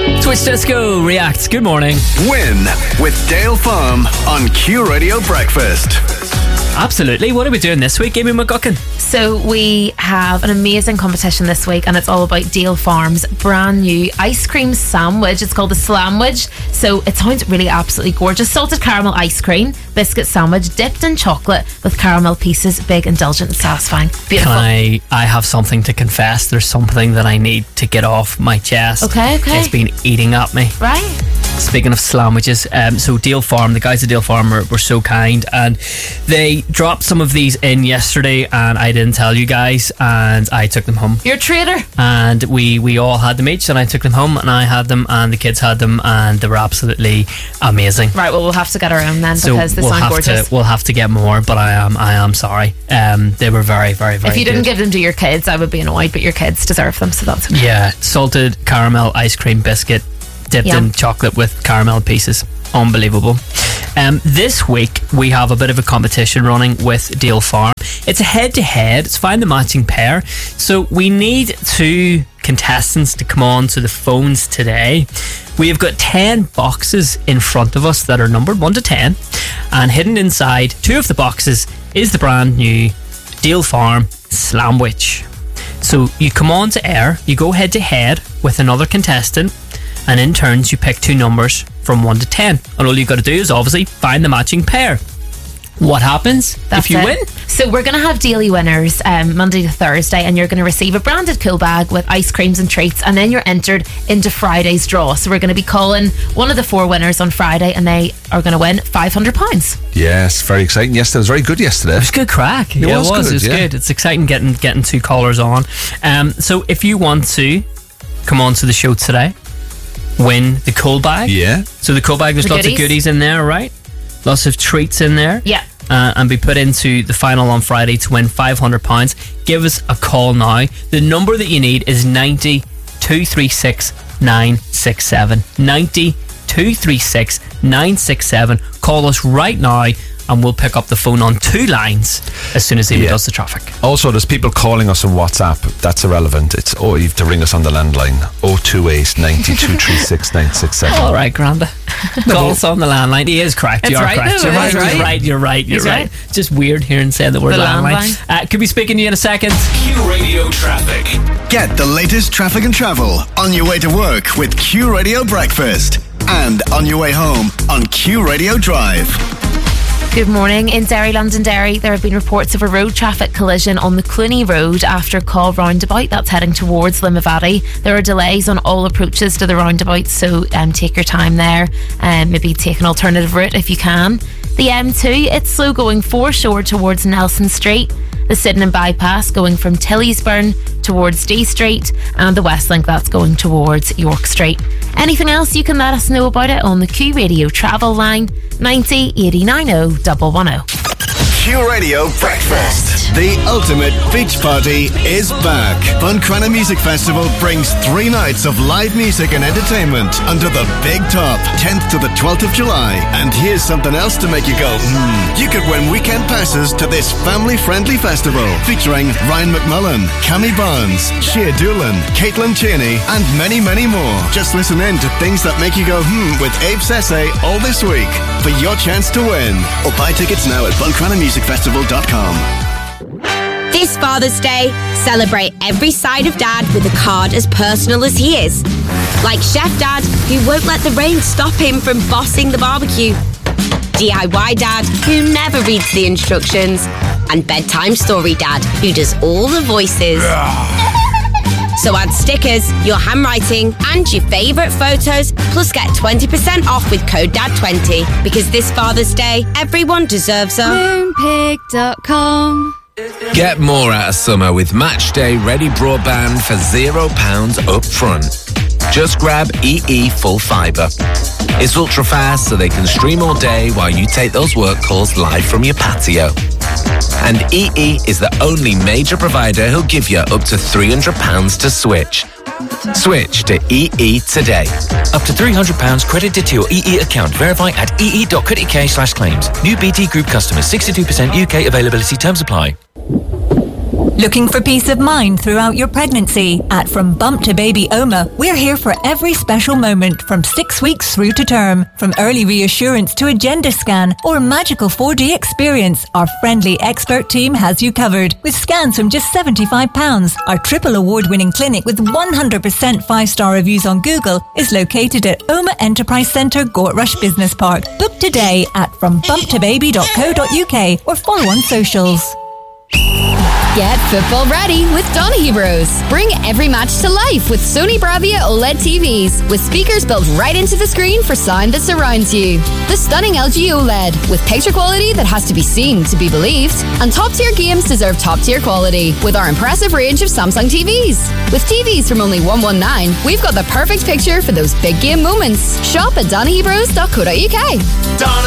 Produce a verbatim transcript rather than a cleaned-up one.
Twitch Disco React. Good morning. Win with Dale Farm on Q Radio Breakfast. Absolutely. What are we doing this week, Amy McGuckin? So we have an amazing competition this week, and it's all about Dale Farm's brand new ice cream sandwich. It's called the Slamwich. So it sounds really absolutely gorgeous. Salted caramel ice cream biscuit sandwich dipped in chocolate with caramel pieces. Big, indulgent, and satisfying. Beautiful. Can I, I have something to confess. There's something that I need to get off my chest. Okay, okay. It's been eating at me. Right. Speaking of sandwiches, um, so Dale Farm, the guys at Dale Farm were, were so kind, and they dropped some of these in yesterday, and I didn't tell you guys, and I took them home. You're a traitor. And we, we all had them each, and I took them home, and I had them, and the kids had them, and they were absolutely amazing. Right, well, we'll have to get our own then, so because they we'll sound have gorgeous. To, we'll have to get more, but I am I am sorry. Um, they were very, very, very If you good. didn't give them to your kids, I would be annoyed, but your kids deserve them, so that's okay. Yeah, salted caramel ice cream biscuit dipped Yum. in chocolate with caramel pieces. Unbelievable. Um, this week we have a bit of a competition running with Dale Farm. It's a head-to-head. It's find the matching pair. So we need two contestants to come on to the phones today. We have got ten boxes in front of us that are numbered one to ten, and hidden inside two of the boxes is the brand new Dale Farm Slamwich. So you come on to air, you go head-to-head with another contestant, and in turns you pick two numbers from one to ten, and all you've got to do is obviously find the matching pair. What happens That's if you it. win? So we're going to have daily winners um, Monday to Thursday, and you're going to receive a branded cool bag with ice creams and treats, and then you're entered into Friday's draw. So we're going to be calling one of the four winners on Friday, and they are going to win five hundred pounds. Yes, very exciting. Yesterday was very good yesterday. It was good crack. It yeah, was it was. good, it was yeah. good. It's exciting getting getting two callers on. Um, so if you want to come on to the show today, win the cool bag. Yeah. So the cool bag, there's The lots goodies. of goodies in there, right? Lots of treats in there. Yeah. Uh, and be put into the final on Friday to win five hundred pounds. Give us a call now. The number that you need is ninety, two three six, nine six seven. ninety, two three six, nine six seven. Call us right now, and we'll pick up the phone on two lines as soon as Amy Yeah. does the traffic. Also, there's people calling us on WhatsApp. That's irrelevant. It's oh, you have to ring us on the landline. oh two eight, ninety, two three six, nine six seven. All right, Granda. Call us on the landline. He is correct. It's you are right, correct. though, You're it right. is You're right. right. You're right. You're He's right. right. It's just weird hearing saying the word The landline. landline. Uh, could be speaking to you in a second. Q Radio Traffic. Get the latest traffic and travel on your way to work with Q Radio Breakfast, and on your way home on Q Radio Drive. Good morning. In Derry, Londonderry, there have been reports of a road traffic collision on the Cluny Road after Call roundabout. That's heading towards Limavady. There are delays on all approaches to the roundabout, so um, take your time there and maybe take an alternative route if you can. The M two, it's slow going foreshore towards Nelson Street. The Sydenham bypass going from Tillysburn towards D Street, and the Westlink that's going towards York Street. Anything else, you can let us know about it on the Q Radio travel line ninety, eighty, ninety, one one zero. Q Radio Breakfast. The ultimate beach party is back. Buncrana Music Festival brings three nights of live music and entertainment under the big top, tenth to the twelfth of July. And here's something else to make you go, hmm. You could win weekend passes to this family-friendly festival featuring Ryan McMullen, Cammy Barnes, Shea Doolan, Caitlin Cheney, and many, many more. Just listen in to things that make you go, hmm, with Abe Sesse all this week for your chance to win. Or buy tickets now at buncrana music festival dot com. This Father's Day, celebrate every side of Dad with a card as personal as he is. Like Chef Dad, who won't let the rain stop him from bossing the barbecue. D I Y Dad, who never reads the instructions. And Bedtime Story Dad, who does all the voices. So add stickers, your handwriting, and your favourite photos, plus get twenty percent off with code D A D twenty. Because this Father's Day, everyone deserves a Moonpig dot com. Get more out of summer with Matchday Ready Broadband for zero pounds up front. Just grab E E Full Fibre. It's ultra fast so they can stream all day while you take those work calls live from your patio. And E E is the only major provider who'll give you up to three hundred pounds to switch. Switch to E E today. Up to three hundred pounds credited to your E E account. Verify at ee.co.uk slash claims. New B T Group customers. sixty-two percent U K availability. Terms apply. Looking for peace of mind throughout your pregnancy? At From Bump to Baby O M A, we're here for every special moment from six weeks through to term. From early reassurance to a gender scan or a magical four D experience, our friendly expert team has you covered. With scans from just seventy-five pounds, our triple award-winning clinic with one hundred percent five-star reviews on Google is located at O M A Enterprise Centre, Gortrush Business Park. Book today at from bump to baby dot co dot uk or follow on socials. Get football ready with Donaghy Bros. Bring every match to life with Sony Bravia OLED T Vs with speakers built right into the screen for sound that surrounds you. The stunning L G OLED with picture quality that has to be seen to be believed. And top-tier games deserve top-tier quality with our impressive range of Samsung T Vs. With T Vs from only one hundred nineteen, we've got the perfect picture for those big game moments. Shop at donaghy bros dot co dot uk.